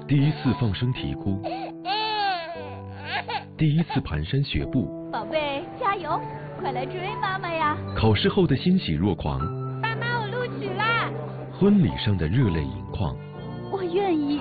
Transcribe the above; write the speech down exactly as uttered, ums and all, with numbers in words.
第一次放声啼哭，第一次蹒跚学步， 宝贝，加油，快来追妈妈呀！ 考试后的欣喜若狂， 爸妈，我录取啦！ 婚礼上的热泪盈眶， 我愿意。